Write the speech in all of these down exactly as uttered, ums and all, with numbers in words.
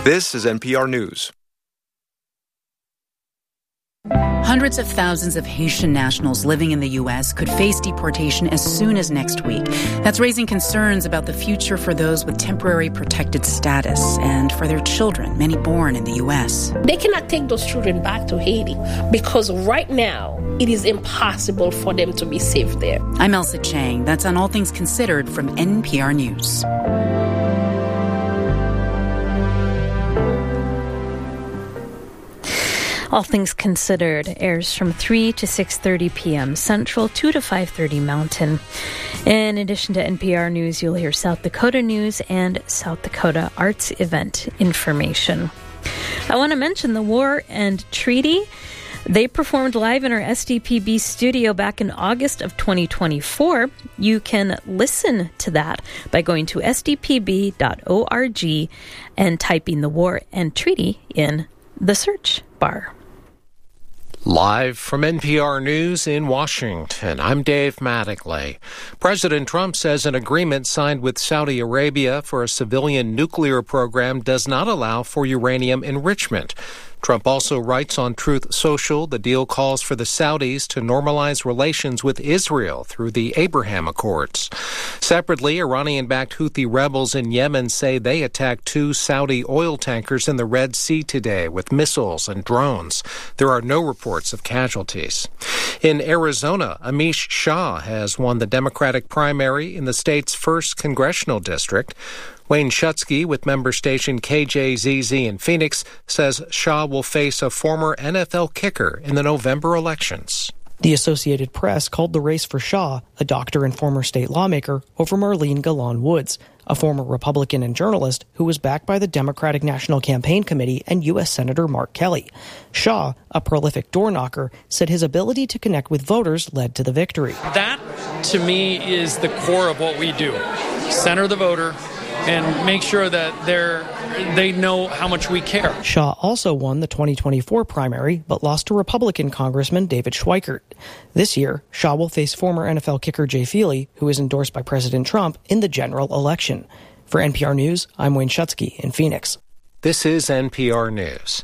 This is N P R News. Hundreds of thousands of Haitian nationals living in the U S could face deportation as soon as next week. That's raising concerns about the future for those with temporary protected status and for their children, many born in the U S. They cannot take those children back to Haiti because right now it is impossible for them to be safe there. I'm Elsa Chang. That's on All Things Considered from N P R News. All Things Considered airs from three to six thirty p.m. Central, two to five thirty Mountain. In addition to N P R News, you'll hear South Dakota news and South Dakota arts event information. I want to mention the War and Treaty. They performed live in our S D P B studio back in August of twenty twenty-four. You can listen to that by going to s d p b dot org and typing the War and Treaty in the search bar. Live from N P R News in Washington, I'm Dave Mattingly. President Trump says an agreement signed with Saudi Arabia for a civilian nuclear program does not allow for uranium enrichment. Trump also writes on Truth Social the deal calls for the Saudis to normalize relations with Israel through the Abraham Accords. Separately, Iranian-backed Houthi rebels in Yemen say they attacked two Saudi oil tankers in the Red Sea today with missiles and drones. There are no reports of casualties. In Arizona, Amish Shah has won the Democratic primary in the state's first congressional district. Wayne Schutzke with member station K J Z Z in Phoenix says Shah will face a former N F L kicker in the November elections. The Associated Press called the race for Shah, a doctor and former state lawmaker, over Marlene Galan Woods, a former Republican and journalist who was backed by the Democratic National Campaign Committee and U S Senator Mark Kelly. Shah, a prolific door knocker, said his ability to connect with voters led to the victory. That, to me, is the core of what we do. Center the voter and make sure that they're, they know how much we care. Shah also won the twenty twenty-four primary, but lost to Republican Congressman David Schweikert. This year, Shah will face former N F L kicker Jay Feely, who is endorsed by President Trump, in the general election. For N P R News, I'm Wayne Schutzke in Phoenix. This is N P R News.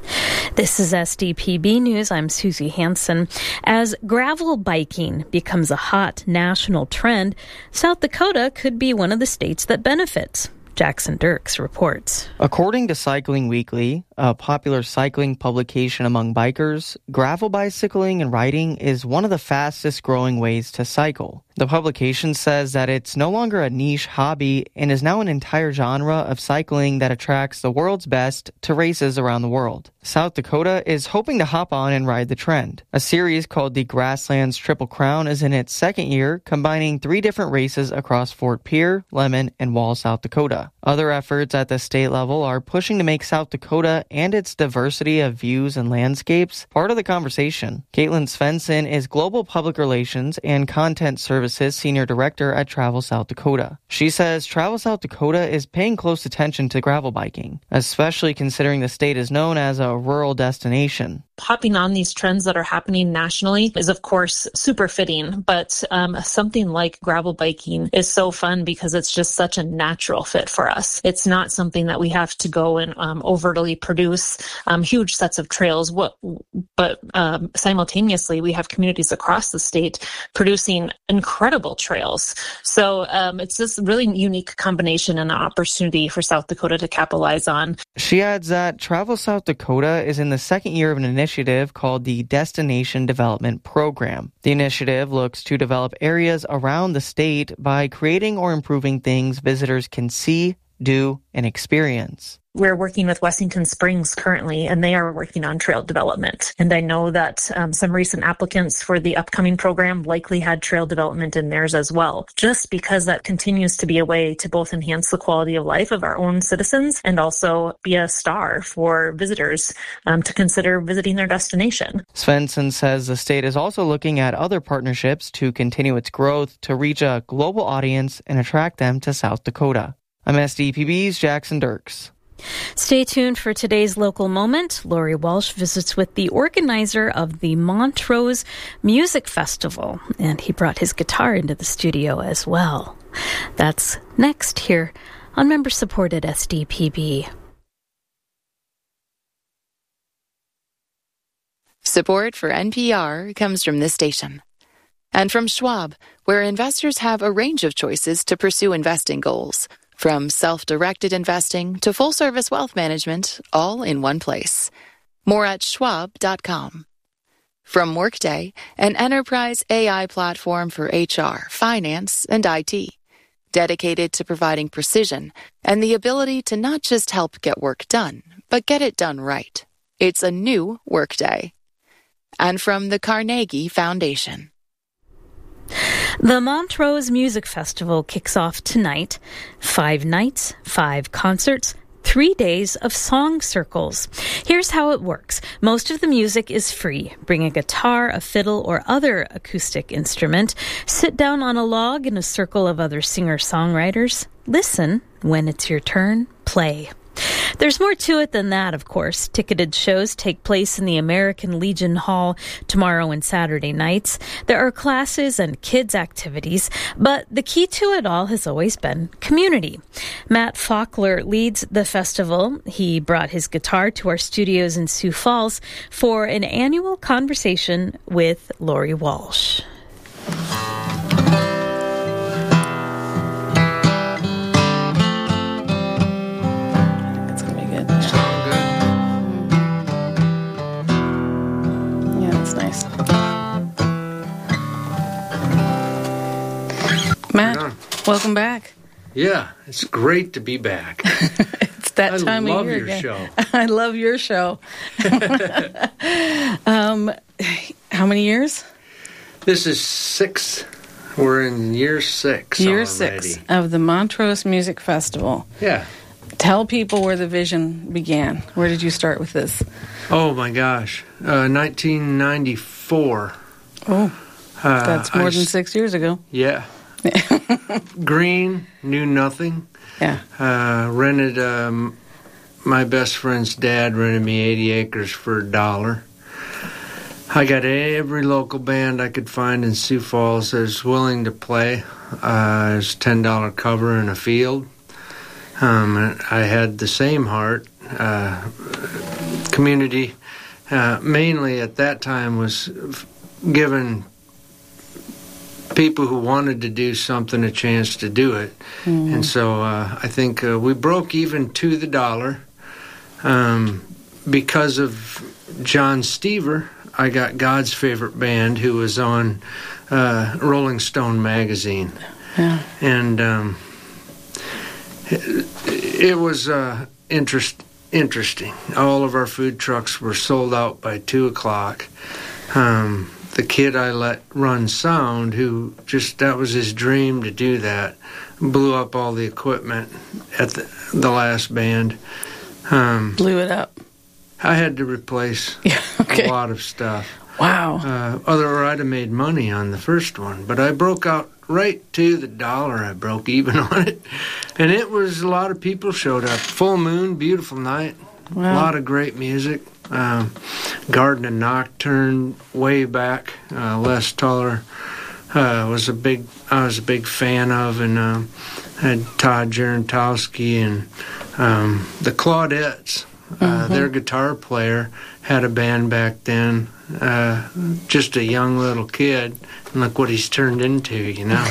This is S D P B News. I'm Susie Hansen. As gravel biking becomes a hot national trend, South Dakota could be one of the states that benefits. Jackson Dirks reports. According to Cycling Weekly, a popular cycling publication among bikers, gravel bicycling and riding is one of the fastest growing ways to cycle. The publication says that it's no longer a niche hobby and is now an entire genre of cycling that attracts the world's best to races around the world. South Dakota is hoping to hop on and ride the trend. A series called the Grasslands Triple Crown is in its second year, combining three different races across Fort Pierre, Lemon, and Wall, South Dakota. Other efforts at the state level are pushing to make South Dakota and its diversity of views and landscapes part of the conversation. Caitlin Svensson is Global Public Relations and Content Services Senior Director at Travel South Dakota. She says Travel South Dakota is paying close attention to gravel biking, especially considering the state is known as a rural destination. Hopping on these trends that are happening nationally is, of course, super fitting, but um, something like gravel biking is so fun because it's just such a natural fit for us. It's not something that we have to go and um, overtly produce um, huge sets of trails, what, but um, simultaneously we have communities across the state producing incredible trails. So um, it's this really unique combination and an opportunity for South Dakota to capitalize on. She adds that Travel South Dakota is in the second year of an initiative initiative called the Destination Development Program. The initiative looks to develop areas around the state by creating or improving things visitors can see, do, and experience. We're working with Wessington Springs currently, and they are working on trail development. And I know that um, some recent applicants for the upcoming program likely had trail development in theirs as well, just because that continues to be a way to both enhance the quality of life of our own citizens and also be a star for visitors um, to consider visiting their destination. Svensson says the state is also looking at other partnerships to continue its growth to reach a global audience and attract them to South Dakota. I'm S D P B's Jackson Dirks. Stay tuned for today's local moment. Lori Walsh visits with the organizer of the Montrose Music Festival, and he brought his guitar into the studio as well. That's next here on member-supported S D P B. Support for N P R comes from this station. And from Schwab, where investors have a range of choices to pursue investing goals. From self-directed investing to full-service wealth management, all in one place. More at schwab dot com. From Workday, an enterprise A I platform for H R, finance, and I T. Dedicated to providing precision and the ability to not just help get work done, but get it done right. It's a new Workday. And from the Carnegie Foundation. The Montrose Music Festival kicks off tonight. Five nights, five concerts, three days of song circles. Here's how it works. Most of the music is free. Bring a guitar, a fiddle, or other acoustic instrument. Sit down on a log in a circle of other singer-songwriters. Listen. When it's your turn, play. There's more to it than that, of course. Ticketed shows take place in the American Legion Hall tomorrow and Saturday nights. There are classes and kids' activities, but the key to it all has always been community. Matt Faulkner leads the festival. He brought his guitar to our studios in Sioux Falls for an annual conversation with Lori Walsh. Matt, welcome back. Yeah, it's great to be back. It's that I time love of year your again. show. I love your show. um, how many years? This is six. We're in year six Year already. six of the Montrose Music Festival. Yeah. Tell people where the vision began. Where did you start with this? Oh, my gosh. Uh, nineteen ninety-four. Oh, uh, that's more I than s- six years ago. Yeah. Green, knew nothing. Yeah. Uh, rented, um, my best friend's dad rented me eighty acres for a dollar. I got every local band I could find in Sioux Falls that was willing to play. Uh, it was ten dollar cover in a field. Um, and I had the same heart. Uh, community, uh, mainly at that time, was f- given people who wanted to do something a chance to do it. Mm. And so uh, I think uh, we broke even to the dollar. Um, because of John Stever, I got God's Favorite Band, who was on uh, Rolling Stone magazine. Yeah. And um, it, it was uh, interest, interesting. All of our food trucks were sold out by two o'clock. Um, the kid I let run sound, who just, that was his dream to do that, blew up all the equipment at the, the last band. Um, Blew it up. I had to replace yeah, okay. a lot of stuff. Wow. Uh, otherwise, I'd have made money on the first one. But I broke out right to the dollar. I broke even on it. And it was, a lot of people showed up. Full moon, beautiful night. Wow. A lot of great music. Um, Garden and Nocturne, way back. Uh, Les Tuller uh, was a big, I was a big fan of. And um, had Todd Jerentowski and um, the Claudettes. Uh, mm-hmm. Their guitar player had a band back then, uh, just a young little kid, and look what he's turned into, you know.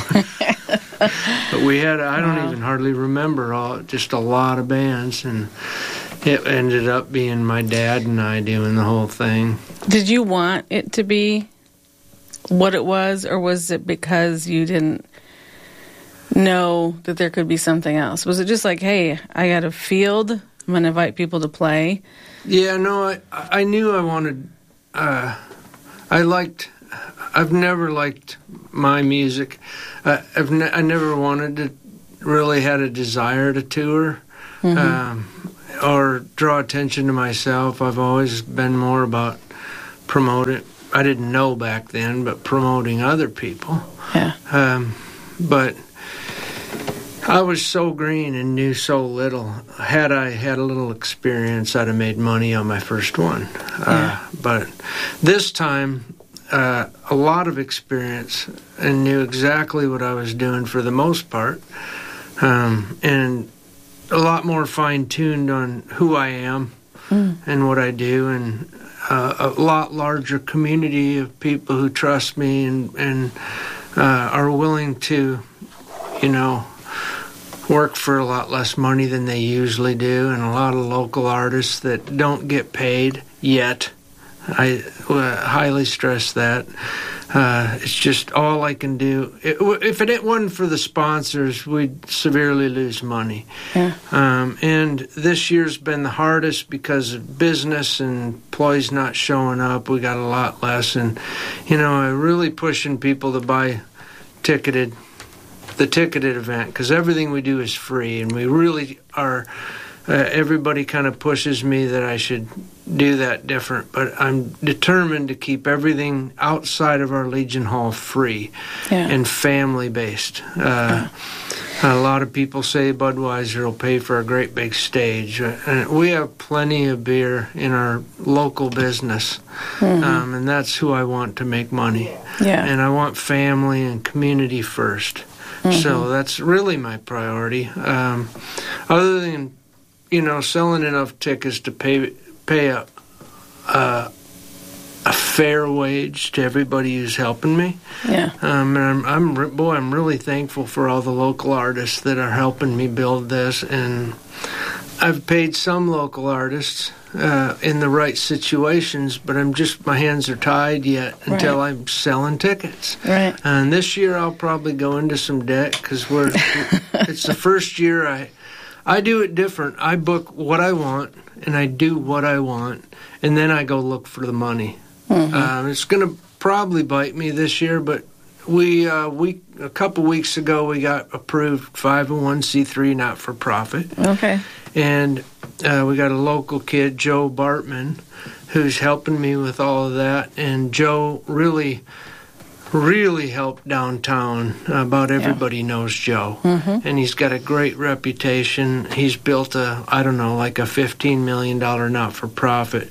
But we had, I don't wow. even hardly remember, all just a lot of bands, and it ended up being my dad and I doing the whole thing. Did you want it to be what it was, or was it because you didn't know that there could be something else? Was it just like, hey, I got a field, I'm going to invite people to play? Yeah, no, I I knew I wanted, uh, I liked, I've never liked my music. Uh, I've ne- I never wanted to, really had a desire to tour mm-hmm. um, or draw attention to myself. I've always been more about promoting, I didn't know back then, but promoting other people. Yeah. Um, but I was so green and knew so little. Had I had a little experience, I'd have made money on my first one. Yeah. Uh, but this time, uh, a lot of experience and knew exactly what I was doing for the most part. Um, and a lot more fine-tuned on who I am mm. and what I do. And uh, a lot larger community of people who trust me and, and uh, are willing to, you know, work for a lot less money than they usually do, and a lot of local artists that don't get paid yet. I uh, highly stress that. Uh, it's just all I can do. It, if it wasn't for the sponsors, we'd severely lose money. Yeah. Um, and this year's been the hardest because of business and employees not showing up. We got a lot less. And, you know, I'm really pushing people to buy ticketed, the ticketed event, because everything we do is free. And we really are, uh, everybody kind of pushes me that I should do that different, but I'm determined to keep everything outside of our Legion Hall free yeah. and family-based. Uh, yeah. A lot of people say Budweiser will pay for a great big stage. And we have plenty of beer in our local business, mm-hmm. um, and that's who I want to make money. Yeah. And I want family and community first. Mm-hmm. So that's really my priority. Um, other than, you know, selling enough tickets to pay pay a, a a fair wage to everybody who's helping me. Yeah. Um, and I'm, I'm boy, I'm really thankful for all the local artists that are helping me build this. And I've paid some local artists uh, in the right situations, but I'm just, my hands are tied yet until right. I'm selling tickets. Right. And this year I'll probably go into some debt because we're, it's the first year I, I do it different. I book what I want, and I do what I want, and then I go look for the money. Mm-hmm. Um, it's going to probably bite me this year, but we uh, we a couple weeks ago we got approved five oh one c three not-for-profit. Okay. And uh, we got a local kid, Joe Bartman, who's helping me with all of that, and Joe really... really helped downtown. About everybody yeah. knows Joe. Mm-hmm. And he's got a great reputation. He's built a, I don't know, like a fifteen million dollars not-for-profit.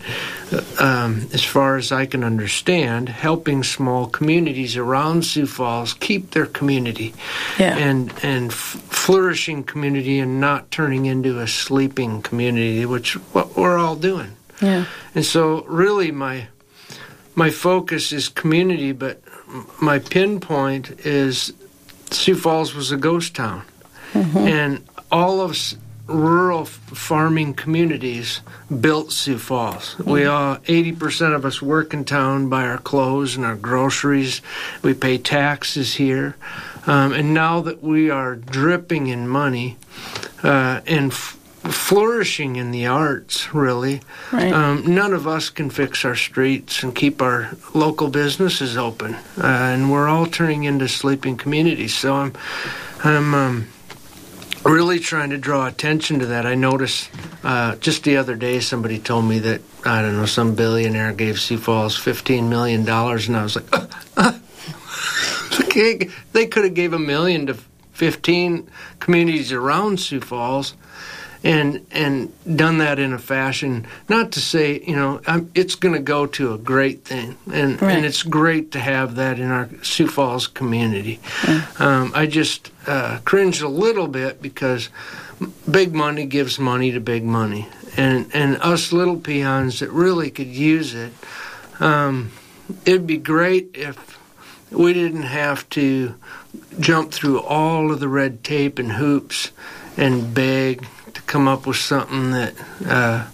Um, as far as I can understand, helping small communities around Sioux Falls keep their community yeah. and, and f- flourishing community and not turning into a sleeping community, which what we're all doing. Yeah. And so really my my focus is community, but my pinpoint is Sioux Falls was a ghost town. Mm-hmm. And all of rural f- farming communities built Sioux Falls. Mm-hmm. We all, eighty percent of us work in town, buy our clothes and our groceries. We pay taxes here. Um, and now that we are dripping in money uh, and f- flourishing in the arts, really. Right. Um, none of us can fix our streets and keep our local businesses open, uh, and we're all turning into sleeping communities. So I'm, I'm um, really trying to draw attention to that. I noticed uh, just the other day somebody told me that I don't know some billionaire gave Sioux Falls fifteen million dollars, and I was like, uh, uh. They could have gave a million to fifteen communities around Sioux Falls. And and done that in a fashion, not to say, you know, I'm, it's going to go to a great thing. And right. and it's great to have that in our Sioux Falls community. Yeah. Um, I just uh, cringe a little bit because big money gives money to big money. And, and us little peons that really could use it, um, it'd be great if we didn't have to jump through all of the red tape and hoops and beg to come up with something that uh,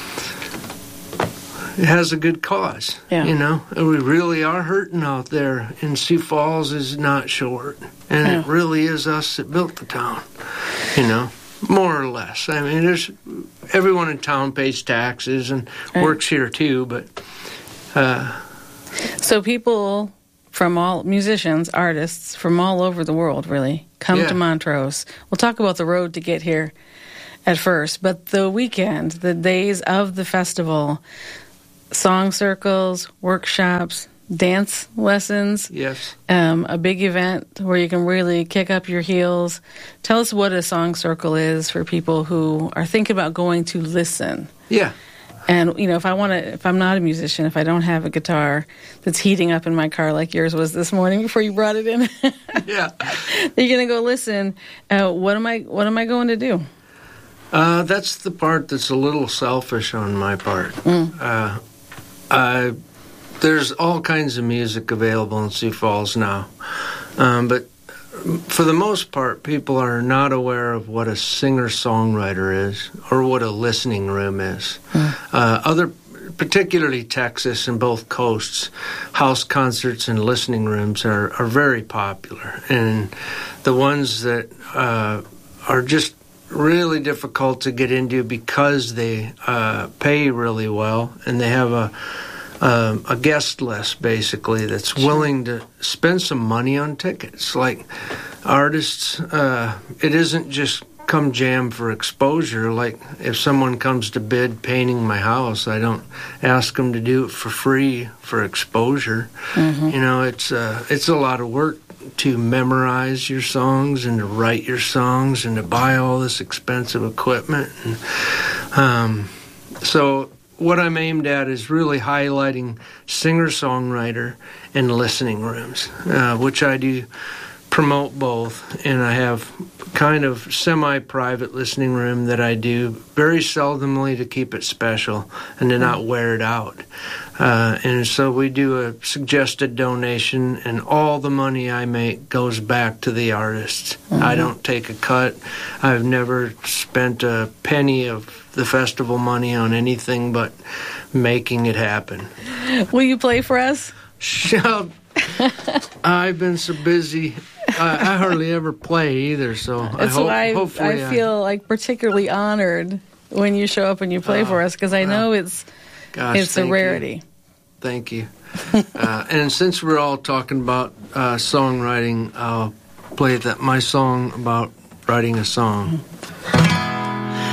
has a good cause. Yeah. You know, we really are hurting out there, and Sioux Falls is not short, and yeah. it really is us that built the town. You know, more or less. I mean, there's everyone in town pays taxes and right. works here too, but uh, so people from all musicians, artists from all over the world, really come yeah. to Montrose. We'll talk about the road to get here at first, but the weekend, the days of the festival, song circles, workshops, dance lessons, yes, um, a big event where you can really kick up your heels. Tell us what a song circle is for people who are thinking about going to listen. Yeah. And, you know, if I want to, if I'm not a musician, if I don't have a guitar that's heating up in my car like yours was this morning before you brought it in, yeah, you're going to go listen. Uh, what am I, what am I going to do? Uh, that's the part that's a little selfish on my part. Mm. Uh, Uh, there's all kinds of music available in Sioux Falls now, um, but for the most part, people are not aware of what a singer-songwriter is or what a listening room is. Mm. Uh, other, particularly Texas and both coasts, house concerts and listening rooms are, are very popular. And the ones that uh, are just really difficult to get into because they uh, pay really well and they have a Um, a guest list, basically, that's willing to spend some money on tickets. Like artists, uh, it isn't just come jam for exposure. Like if someone comes to bid painting my house, I don't ask them to do it for free for exposure. Mm-hmm. You know, it's uh, it's a lot of work to memorize your songs and to write your songs and to buy all this expensive equipment. And, um, so... What I'm aimed at is really highlighting singer-songwriter and listening rooms, uh, which I do promote both. And I have kind of semi-private listening room that I do very seldomly to keep it special and to not wear it out. Uh, and so we do a suggested donation, and all the money I make goes back to the artists. Mm-hmm. I don't take a cut. I've never spent a penny of the festival money on anything but making it happen. Will you play for us? I've been so busy. I, I hardly ever play either, so That's I hope, why I, hopefully I feel I, like particularly honored when you show up and you play uh, for us, because I know well, it's gosh, it's a rarity. You. Thank you. uh, and since we're all talking about uh, songwriting, I'll play that my song about writing a song.